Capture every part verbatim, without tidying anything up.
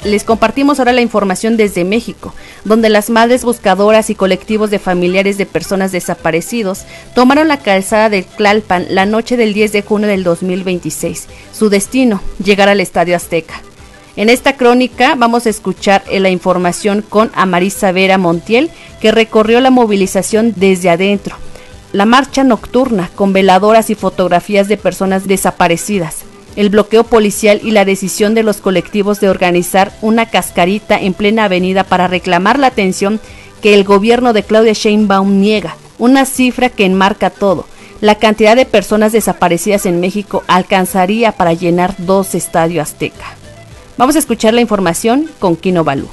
Les compartimos ahora la información desde México, donde las madres buscadoras y colectivos de familiares de personas desaparecidos tomaron la calzada de Tlalpan la noche del diez de junio del dos mil veintiséis. Su destino, llegar al Estadio Azteca. En esta crónica vamos a escuchar la información con Amarisa Vera Montiel, que recorrió la movilización desde adentro. La marcha nocturna con veladoras y fotografías de personas desaparecidas, el bloqueo policial y la decisión de los colectivos de organizar una cascarita en plena avenida para reclamar la atención que el gobierno de Claudia Sheinbaum niega, una cifra que enmarca todo. La cantidad de personas desaparecidas en México alcanzaría para llenar dos estadios Azteca. Vamos a escuchar la información con Kino Balú.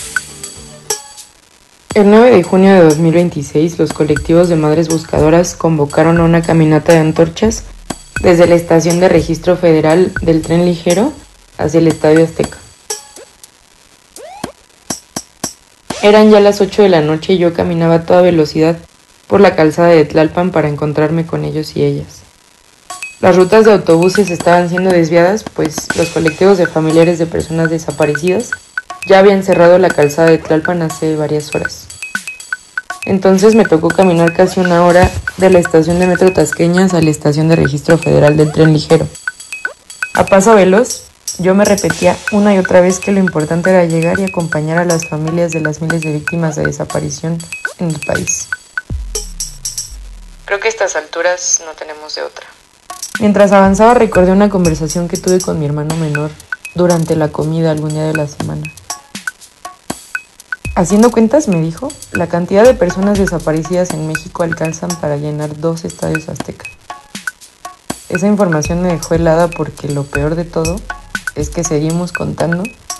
El nueve de junio de dos mil veintiséis, los colectivos de madres buscadoras convocaron a una caminata de antorchas desde la estación de registro federal del tren ligero hacia el Estadio Azteca. Eran ya las ocho de la noche y yo caminaba a toda velocidad por la calzada de Tlalpan para encontrarme con ellos y ellas. Las rutas de autobuses estaban siendo desviadas, pues los colectivos de familiares de personas desaparecidas ya habían cerrado la calzada de Tlalpan hace varias horas. Entonces me tocó caminar casi una hora de la estación de Metro Tasqueñas a la estación de registro federal del tren ligero. A paso veloz, yo me repetía una y otra vez que lo importante era llegar y acompañar a las familias de las miles de víctimas de desaparición en el país. Creo que a estas alturas no tenemos de otra. Mientras avanzaba recordé una conversación que tuve con mi hermano menor durante la comida algún día de la semana. Haciendo cuentas, me dijo, la cantidad de personas desaparecidas en México alcanzan para llenar dos estadios Azteca. Esa información me dejó helada porque lo peor de todo es que seguimos contando